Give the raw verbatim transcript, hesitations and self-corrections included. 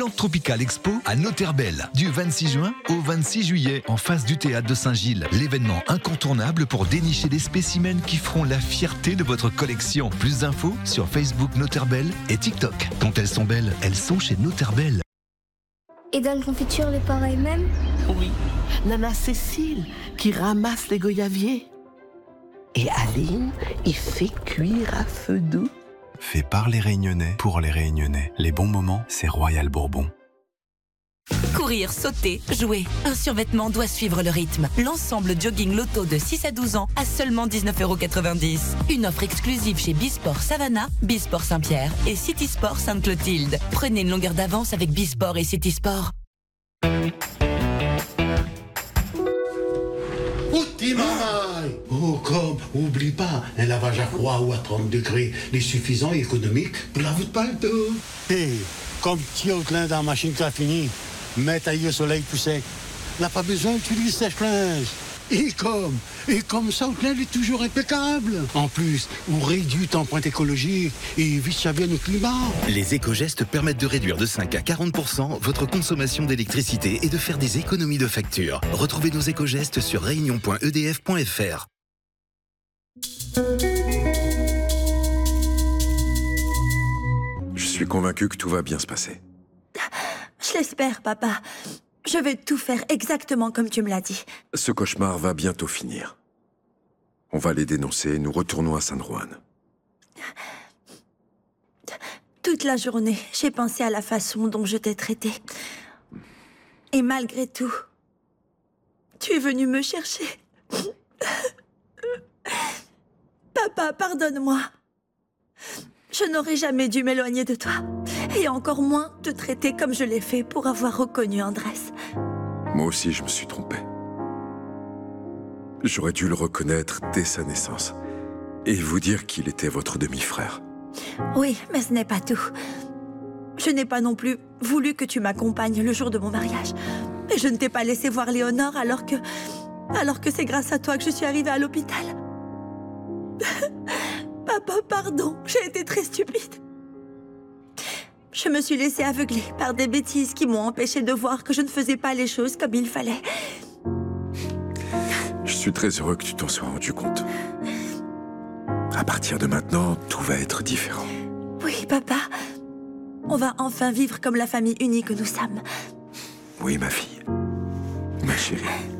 Plante Tropicale Expo à Noterbel, du vingt-six juin au vingt-six juillet, en face du théâtre de Saint-Gilles. L'événement incontournable pour dénicher des spécimens qui feront la fierté de votre collection. Plus d'infos sur Facebook Noterbel et TikTok. Quand elles sont belles, elles sont chez Noterbel. Et dans la confiture, les parents même? Oui, Nana Cécile qui ramasse les goyaviers. Et Aline, il fait cuire à feu doux. Fait par les Réunionnais, pour les Réunionnais. Les bons moments, c'est Royal Bourbon. Courir, sauter, jouer. Un survêtement doit suivre le rythme. L'ensemble jogging loto de six à douze ans à seulement dix-neuf euros quatre-vingt-dix. Une offre exclusive chez Bisport Savannah, Bisport Saint-Pierre et City Sport Sainte-Clotilde. Prenez une longueur d'avance avec Bisport et City Sport. Outi maman! Oh, comme, oublie pas, un lavage à froid ou à trente degrés, les suffisants et économiques pour la voûte pâle. Hé, hey, comme petit au clin dans la machine qui a fini, mets taillé au soleil plus sec. N'a pas besoin d'utiliser sèche-linge. Et comme, et comme ça, au clin est toujours impeccable. En plus, on réduit l'empreinte écologique et évite ça bien le climat. Les éco-gestes permettent de réduire de cinq à quarante pour cent votre consommation d'électricité et de faire des économies de facture. Retrouvez nos éco-gestes sur réunion point e d f point f r. Je suis convaincu que tout va bien se passer. Je l'espère, papa. Je vais tout faire exactement comme tu me l'as dit. Ce cauchemar va bientôt finir. On va les dénoncer et nous retournons à San Juan. Toute la journée, j'ai pensé à la façon dont je t'ai traité. Et malgré tout, tu es venu me chercher. Papa, pardonne-moi. Je n'aurais jamais dû m'éloigner de toi. Et encore moins te traiter comme je l'ai fait pour avoir reconnu Andrés. Moi aussi, je me suis trompé. J'aurais dû le reconnaître dès sa naissance. Et vous dire qu'il était votre demi-frère. Oui, mais ce n'est pas tout. Je n'ai pas non plus voulu que tu m'accompagnes le jour de mon mariage. Et je ne t'ai pas laissé voir Léonore alors que... alors que c'est grâce à toi que je suis arrivée à l'hôpital. Papa, pardon, j'ai été très stupide. Je me suis laissée aveugler par des bêtises qui m'ont empêchée de voir que je ne faisais pas les choses comme il fallait. Je suis très heureux que tu t'en sois rendu compte. À partir de maintenant, tout va être différent. Oui, papa. On va enfin vivre comme la famille unie que nous sommes. Oui, ma fille. Ma chérie.